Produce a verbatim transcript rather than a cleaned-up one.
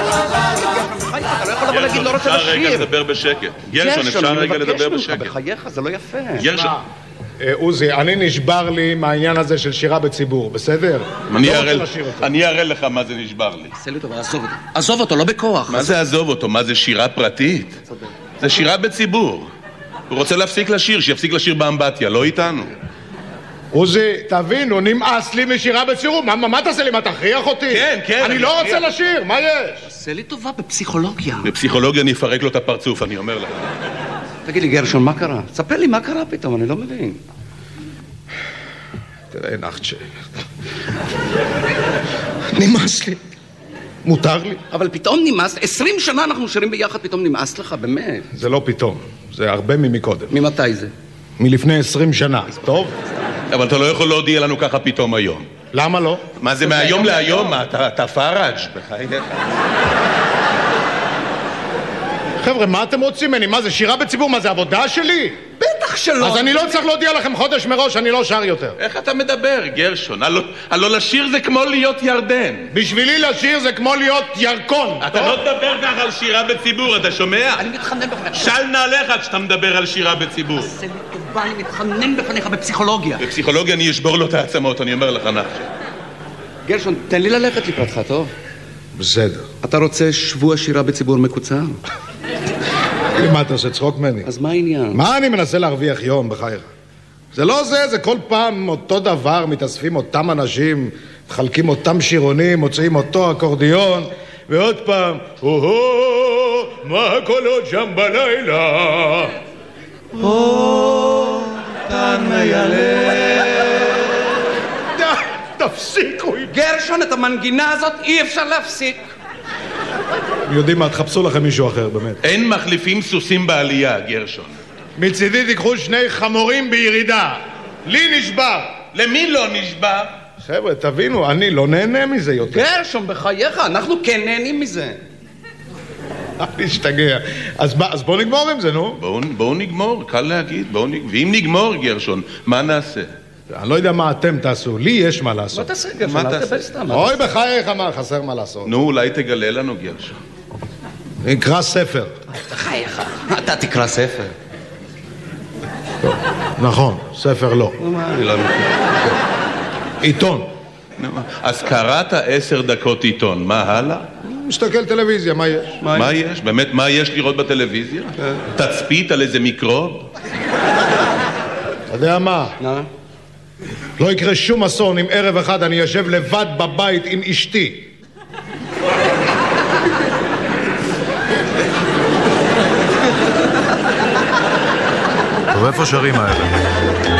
אתה לא יכול לבוא להגיד, לא רוצה לשיר. אפשר רגע לדבר בשקט. גרשון, אפשר רגע לדבר בשקט. בחייך, זה לא יפה. גרשון. עוזי, אני נשבר לי מהעניין הזה של שירה בציבור, בסדר? אני אראה לך מה זה נשבר לי. עשה לי טוב, עזוב אותו. עזוב אותו, לא בכוח. מה זה עזוב אותו? מה זה שירה פרטית? זה שירה בציבור. הוא רוצה להפסיק לשיר, שיפסיק לשיר באמבטיה, לא איתנו. עוזי, תבין, הוא נמאס לי משירה בציבור. מה, מה תעשה לי? מה, תכריח אותי? כן, כן. אני לא רוצה לשיר, מה יש? עשה לי טובה בפסיכולוגיה. בפסיכולוגיה אני אפרק לו את הפרצוף, אני אומר לך. תגיד לי, גרשון, מה קרה? ספר לי מה קרה פתאום, אני לא מבין. תראה, נחצ'ה. נמאס לי. מותר לי. אבל פתאום נמאס, עשרים שנה אנחנו שרים ביחד, פתאום נמאס לך, באמת. זה לא פתאום, זה הרבה ממקודם. ממתי זה? מלפני עשרים שנה, טוב? אבל אתה לא יכול להודיע לנו ככה פתאום היום. למה לא? מה זה מהיום להיום? מה, אתה פאראג' בחייך. חבר'ה, מה אתם רוצים ממני? מה זה, שירה בציבור? מה זה, עבודה שלי? בטח שלא. אז אני לא צריך להודיע לכם חודש מראש, אני לא שר יותר. איך אתה מדבר, גרשון? הלא לשיר זה כמו להיות ירדן. בשבילי לשיר זה כמו להיות ירקון. אתה לא תדבר ככה על שירה בציבור, אתה שומע? אני מתחנן בפניך. של נעליך כשאתה מדבר על שירה בציבור. עשה לי טובה, אני מתחנן בפניך בפסיכולוגיה. בפסיכולוגיה אני אשבור לו את העצמות, אני אומר לך נחשב. גרשון, תן לי ללכת לקראתך, טוב? בסדר. אתה רוצה שבוע שירה בציבור מקוצר? מה, אתה עושה צחוק ממני? אז מה העניין? מה אני מנסה להרוויח יום בחייך? זה לא זה, זה כל פעם אותו דבר, מתאספים אותם אנשים, מחלקים אותם שירונים, מוצאים אותו אקורדיון, ועוד פעם, או-הו, מה הקולות שם בלילה? או, כאן מיילד. די, תפסיקו. גרשון, את המנגינה הזאת אי אפשר להפסיק. יודעים מה, תחפשו לכם מישהו אחר, באמת. אין מחליפים סוסים בעלייה, גרשון. מצידי תיקחו שני חמורים בירידה. לי נשבר. למי לא נשבר? חבר'ה, תבינו, אני לא נהנה מזה יותר. גרשון, בחייך, אנחנו כן נהנים מזה. אני אשתגע. אז, אז בואו נגמור עם זה, נו. בואו בוא נגמור, קל להגיד. בוא נג... ואם נגמור, גרשון, מה נעשה? אני לא יודע מה אתם תעשו, לי יש מה לעשות. מה תעשה, גרשון? אל תדבר סתם. אוי, בחייך, מה, חסר מה לעשות. נו, אולי תגלה לנו, גרשון. נקרא ספר. בחייך, אתה תקרא ספר. נכון, ספר לא. אני לא מכיר. עיתון. אז קראת עשר דקות עיתון, מה הלאה? מסתכל טלוויזיה, מה יש? מה יש? באמת, מה יש לראות בטלוויזיה? תצפית על איזה מיקרוב? אתה יודע מה? לא יקרה שום אסון אם ערב אחד אני יושב לבד בבית עם אשתי. טוב, איפה שרים האלה?